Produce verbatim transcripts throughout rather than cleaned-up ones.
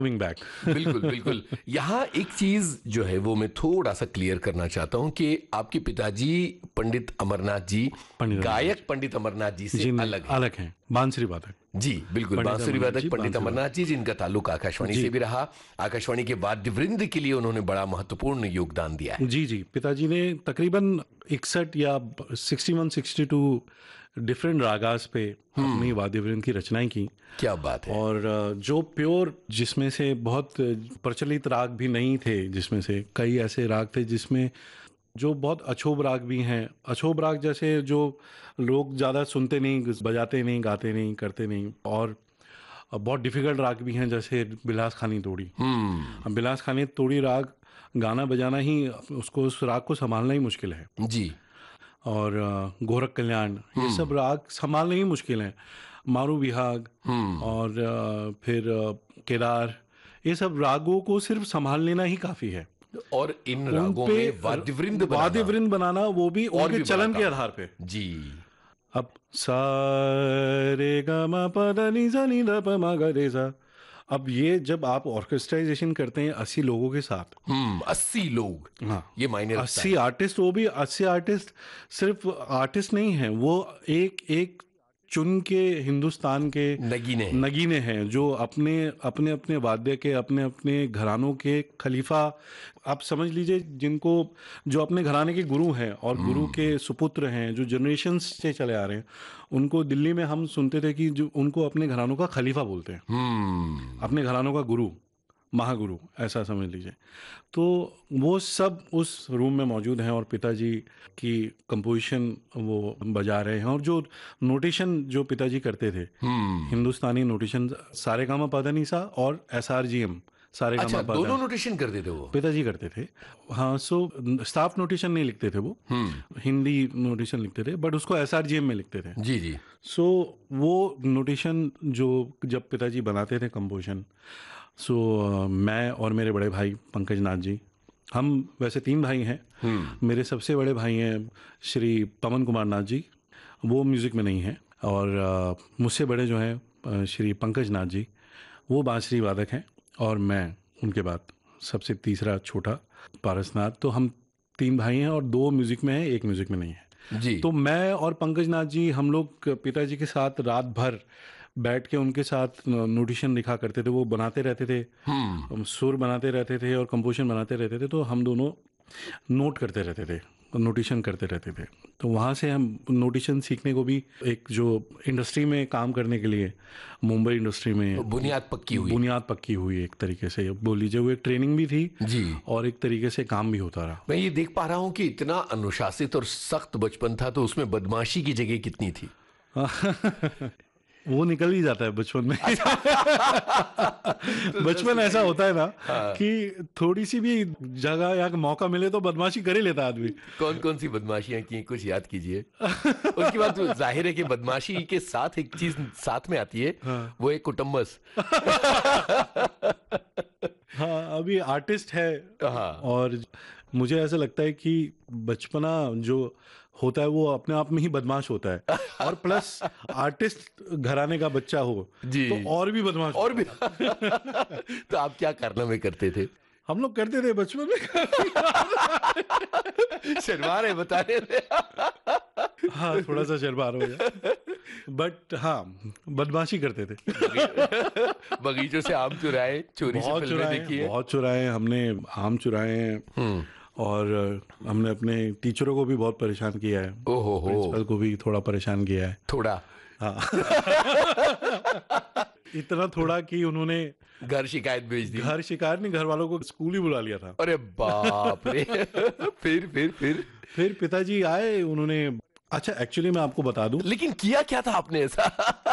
Coming back. बिल्कुल, बिल्कुल। यहाँ एक चीज़ जो है वो मैं थोड़ा-सा क्लियर करना चाहता हूँ कि आपके पिताजी पंडित अमरनाथ जी, पंडित अमरनाथ गायक पंडित अमरनाथ जी जी से जी नहीं, अलग हैं। अलग हैं, बांसुरी वादक जी, बिल्कुल, पंडित बांसुरी अमरनाथ वादक जी, पंडित बांसुरी अमरनाथ वादक जी, जिनका ताल्लुक आकाशवाणी जी से भी रहा। आकाशवाणी के वाद्यवृंद के लिए उन्होंने बड़ा महत्वपूर्ण योगदान दिया है। जी जी पिताजी ने तकरीबन इकसठ या sixty one sixty two different ragas पे अपनी वाद्यवृंद की रचनाएं की। क्या बात है! और अ, जो प्योर, जिसमें से बहुत प्रचलित राग भी नहीं थे, जिसमें से कई ऐसे राग थे जिसमें जो बहुत अछोब राग भी हैं, अछोब राग जैसे जो लोग ज़्यादा सुनते नहीं, बजाते नहीं, गाते नहीं, करते नहीं, और बहुत डिफिकल्ट राग भी हैं जैसे बिलास खानी तोड़ी। हुँ, अब बिलास खानी तोड़ी राग गाना बजाना ही, उसको, उस राग को संभालना ही मुश्किल है। जी। और अ, गोरख कल्याण, ये सब हुँ, राग संभालने ही मुश्किल हैं। मारू बिहाग हुँ। और अ, फिर अ, केदार, ये सब रागों को सिर्फ संभाल लेना ही काफ़ी है। और इन उन रागों पे में अ, वाद्यवृंद वाद्य बनाना वृंद बनाना, वो भी और उनके भी बड़ा चलन के काम है। आधार पे। जी। अब सा रे ग म प द नि सा नि द प म ग रे सा, अब ये जब आप ऑर्केस्ट्राइजेशन करते हैं अस्सी लोगों के साथ, हुँ, अस्सी लोग, हाँ, ये मायने रखता अस्सी है। आर्टिस्ट, वो भी अस्सी आर्टिस्ट सिर्फ आर्टिस्ट नहीं हैं, वो एक एक चुन के हिंदुस्तान के नगीने हैं। नगीने हैं, जो अपने अपने अपने वाद्य के, अपने अपने घरानों के खलीफा, आप समझ लीजिए, जिनको, जो अपने घराने के गुरु हैं और गुरु हुँ, के सुपुत्र हैं, जो जनरेशन्स से चले आ रहे हैं, उनको दिल्ली में हम सुनते थे कि जो उनको अपने घरानों का खलीफा बोलते हैं, हुँ। अपने घरानों का गुरु, महागुरु, ऐसा समझ लीजिए। तो वो सब उस रूम में मौजूद हैं और पिताजी की कंपोजिशन वो बजा रहे हैं। और जो नोटेशन जो पिताजी करते थे, हुँ। हिंदुस्तानी नोटेशन, सारेगामा पाधानीसा और S R G M, Saregama अच्छा, पाधा, दोनों नोटेशन कर देते वो? पिताजी करते थे। हाँ, सो स्टाफ नोटेशन नहीं लिखते थे वो, हुँ। हिंदी नोटेशन लिखते थे, बट उसको एस आर जी एम में लिखते थे। जी, जी। सो वो नोटेशन जो जब पिताजी बनाते थे कंपोजिशन, सो अ, मैं और मेरे बड़े भाई पंकज नाथ जी, हम वैसे तीन भाई हैं। हुँ। मेरे सबसे बड़े भाई हैं श्री पवन कुमार नाथ जी, वो म्यूज़िक में नहीं हैं। और अ, मुझसे बड़े जो हैं अ, श्री पंकज नाथ जी, वो बांसुरी वादक हैं। और मैं उनके बाद सबसे तीसरा छोटा पारसनाथ। तो हम तीन भाई हैं और दो म्यूज़िक में हैं, एक म्यूज़िक में नहीं है। जी। तो मैं और पंकज नाथ जी, हम लोग पिताजी के साथ रात भर बैठ के उनके साथ नोटेशन लिखा करते थे, वो बनाते रहते थे, हुँ। हम सुर बनाते रहते थे और कंपोजिशन बनाते रहते थे, तो हम दोनों नोट करते रहते थे, नोटेशन करते रहते थे। तो वहाँ से हम नोटेशन सीखने को भी, एक जो इंडस्ट्री में काम करने के लिए, मुंबई इंडस्ट्री में बुनियाद पक्की हुई। बुनियाद पक्की हुई, एक तरीके से बोल लीजिए। वो एक ट्रेनिंग भी थी जी। और एक तरीके से काम भी होता रहा। मैं ये देख पा रहा हूँ कि इतना अनुशासित और सख्त बचपन था, तो उसमें बदमाशी की जगह कितनी थी? वो निकल ही जाता है बचपन में। तो ज़रा बचपन ऐसा सुनाइए। होता है ना हाँ। कि थोड़ी सी भी जगह या मौका मिले तो बदमाशी कर ही लेता है आदमी। कौन-कौन सी बदमाशियाँ की, कुछ याद कीजिए? उसके बाद तो ज़ाहिर है कि बदमाशी के साथ एक चीज़ साथ में आती है, हाँ वो है कुटुम्बस। हाँ, अभी आर्टिस्ट है। हाँ। और मुझे ऐसा लगता है कि बचपना जो होता है वो अपने आप में ही बदमाश होता है, और प्लस आर्टिस्ट घराने का बच्चा हो जी। तो और भी बदमाश और भी। होता है। तो आप क्या कारनामे करते थे? हम लोग करते थे बचपन में काफी। शर्मा रहे बताने से। हाँ, थोड़ा सा शर्मार हो गया, बट हाँ, बदमाशी करते थे। बगीचों से आम चुराए, चोरी से बहुत फिल्में चुराए, देखी है। बहुत चुराए हमने, आम चुराए हैं। हम्म। और अ, हमने अपने टीचरों को भी बहुत परेशान किया है, ओहो हो। प्रिंसिपल को भी थोड़ा परेशान किया है। थोड़ा। हाँ। इतना थोड़ा कि उन्होंने घर शिकायत भेज दी। घर शिकायत नहीं, घर वालों को स्कूल ही बुला लिया था। अरे बाप रे। फिर फिर फिर फिर पिताजी आए, उन्होंने, अच्छा एक्चुअली मैं आपको बता दूं, लेकिन किया क्या था आपने ऐसा?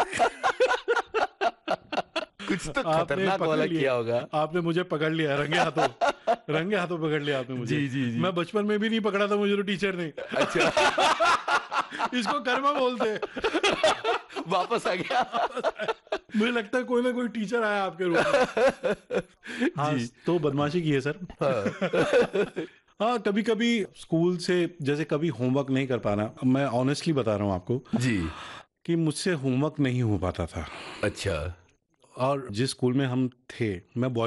कुछ तो आपने खतरनाक पकड़ वाला लिया, किया होगा। आपने मुझे पकड़ लिया रंगे हाथों। रंगे हाथों पकड़ लिया आपने मुझे। जी, जी, जी। मैं बचपन में भी नहीं पकड़ा था मुझे तो टीचर ने। अच्छा। इसको कर्मा बोलते हैं। वापस आ गया। मुझे लगता है कोई ना कोई टीचर आया आपके रूम में। हाँ, जी। तो बदमाशी की है सर। हाँ। हाँ, कभी कभी स्कूल से जैसे कभी होमवर्क नहीं कर पाना, मैं ऑनेस्टली बता रहा हूँ आपको जी। कि मुझसे होमवर्क नहीं हो पाता था। अच्छा। और जिस स्कूल में हम थे, मैं